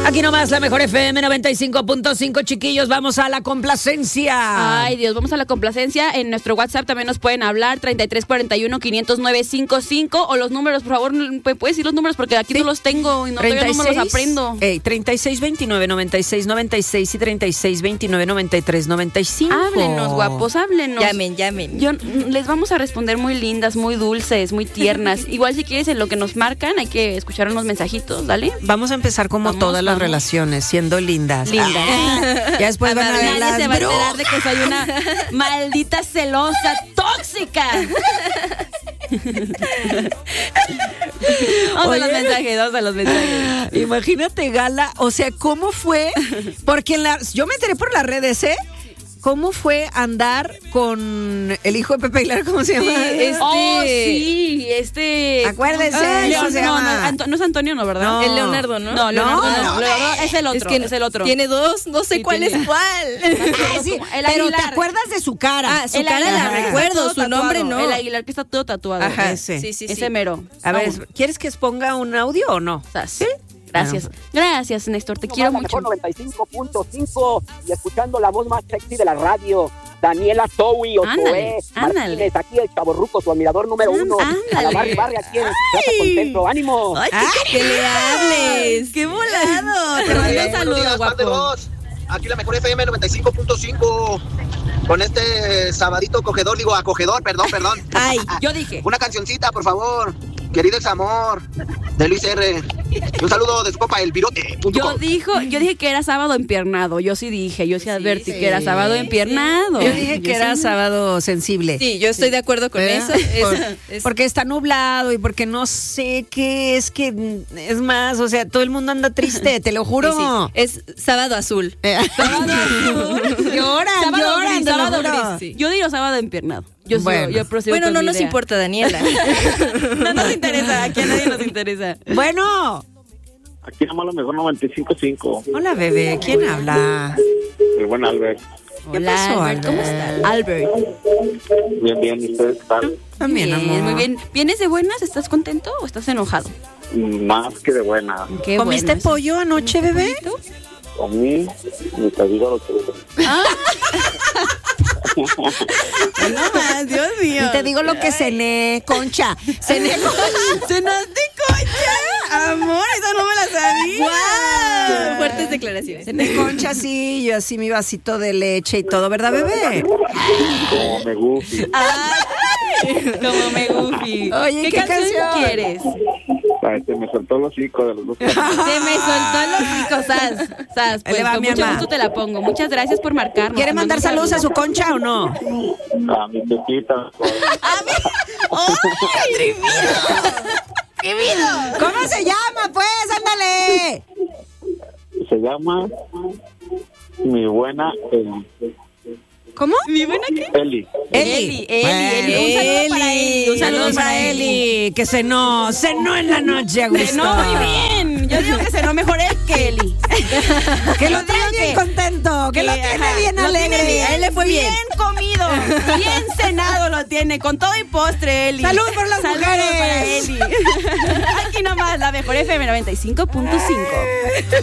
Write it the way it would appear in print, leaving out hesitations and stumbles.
Aquí nomás la mejor FM 95.5, chiquillos, vamos a la complacencia. Ay, Dios, vamos a la complacencia. En nuestro WhatsApp también nos pueden hablar, 3341-509-55, o los números, por favor, puedes decir los números porque aquí no los tengo y todavía no me los aprendo. 3629-9696 y 3629-9395. Háblenos, guapos, háblenos. Llamen. Les vamos a responder muy lindas, muy dulces, muy tiernas. Igual si quieres en lo que nos marcan, hay que escuchar unos mensajitos, ¿dale? Vamos a empezar como todas las relaciones, siendo lindas. Lindas. Ya después van a ver Nadie se va a enterar brujas. de que soy una maldita celosa tóxica. Vamos a los mensajes. Imagínate, Gala, o sea, ¿cómo fue? Porque yo me enteré por las redes, ¿eh? ¿Cómo fue andar con el hijo de Pepe Aguilar? ¿Cómo se llama? Sí, Acuérdense, ¿cómo se llama? No es Antonio, ¿no, verdad? No. El Leonardo, ¿no? No, Leonardo no. Leonardo es el otro. Es el otro. Tiene dos, no sé Sí, cuál tiene. es cuál. Sí, El pero Aguilar. ¿te acuerdas de su cara? Ah, su El cara Aguilar, la está recuerdo, todo su tatuado. nombre no. El Aguilar que está todo tatuado. Ajá, ese. sí. Ese mero. A ver, ¿quieres que exponga un audio o no? ¿Sí? Gracias. Gracias, Néstor. Te quiero mucho. 95.5 y escuchando la voz más sexy de la radio. Daniela Zoe Ándale, Ochoé ándale. Martínez, aquí el chavorruco, su admirador número 1. A la Ándale. barri aquí en Plata Contento. ¡Ánimo! Ay, que le hables. ¡Qué volado! Te mando un saludo, guapo. Aquí la mejor FM 95.5 con este sabadito acogedor, perdón. Ay, Yo dije. Una cancioncita, por favor. Querido Examor, de Luis R. Un saludo de su copa, el virote. Yo dije que era sábado empiernado. Yo sí advertí que era sábado empiernado. Yo dije que era sábado sensible. sí, yo estoy de acuerdo con ¿Verdad? eso. Porque está nublado y porque no sé qué es que es más, o sea, todo el mundo anda triste, te lo juro. Sí. Es sábado azul. Lloran, te lo sábado juro. gris, sí. Yo digo sábado empiernado. Yo procedo Bueno, con no mi nos idea. importa, Daniela. No nos interesa, aquí a nadie nos interesa. Bueno, Aquí nomás lo mejor 95.5. hola bebé, ¿quién habla? El buen Albert. ¿Qué Hola, pasó, Albert, ¿cómo Albert? estás? Albert. Bien, ¿y ustedes qué tal? También, Bien, amor. muy bien. ¿Vienes de buenas? ¿Estás contento o estás enojado? Más que de buena. Qué ¿Comiste bueno eso. pollo anoche, bebé? Comí, ni te digo lo que... No más, Dios mío. Y te digo lo que cené, Concha. Cené Concha. ¿Cenaste concha? Amor, eso no me la sabía. ¡Guau! Fuertes declaraciones. Cené Concha, sí, yo así mi vasito de leche y todo, ¿verdad, bebé? Como me gusta. Como me gufi. Oye, ¿qué canción? quieres? Me soltó el hocico de los dos. Se me soltó los hijos, Sas. Ahí le Pues va con mi mucho mamá. gusto te la pongo. Muchas gracias por marcarnos. ¿Quiere mandar saludos a su Concha o no? A mi pepita. ¿Cómo se llama, pues? Ándale. Se llama mi buena ¿Cómo? ¿Mi buena qué? Eli. Eli. Un saludo para Eli. Un saludo para Eli. Que cenó en la noche a gusto. No, muy bien. Yo digo que cenó mejor él que Eli. Que lo trae bien contento, que lo tiene bien alegre. A él le fue bien comido, bien cenado lo tiene, con todo y postre, Eli. Salud por las Salud mujeres. para Eli. Aquí nomás, la mejor FM 95.5.